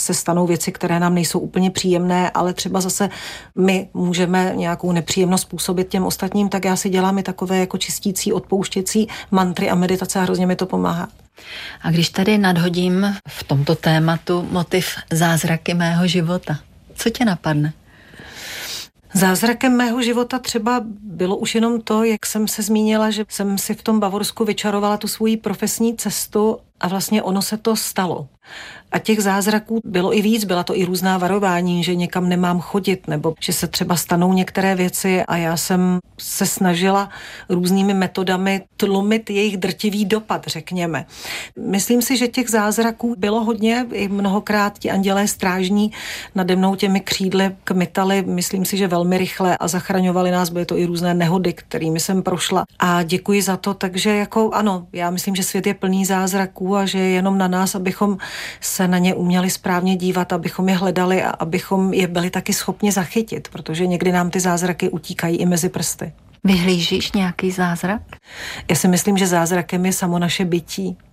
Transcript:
se stanou věci, které nám nejsou úplně příjemné, ale třeba zase my můžeme nějakou nepříjemnost způsobit těm ostatním, tak já si dělám i takové jako čistící, odpouštěcí mantry a meditace a hrozně mi to pomáhá. A když tady nadhodím v tomto tématu motiv zázraky mého života, co tě napadne? Zázrakem mého života třeba bylo už jenom to, jak jsem se zmínila, že jsem si v tom Bavorsku vyčarovala tu svoji profesní cestu a vlastně ono se to stalo. A těch zázraků bylo i víc, byla to i různá varování, že někam nemám chodit, nebo že se třeba stanou některé věci a já jsem se snažila různými metodami tlumit jejich drtivý dopad, řekněme. Myslím si, že těch zázraků bylo hodně, i mnohokrát ti andělé strážní nade mnou těmi křídly kmitali, myslím si, že velmi rychle a zachraňovali nás, byly to i různé nehody, kterými jsem prošla. A děkuji za to, takže jako ano, já myslím, že svět je plný zázraků a že je jenom na nás, abychom se na ně uměli správně dívat, abychom je hledali a abychom je byli taky schopni zachytit, protože někdy nám ty zázraky utíkají i mezi prsty. Vyhlížíš nějaký zázrak? Já si myslím, že zázrakem je samo naše bytí.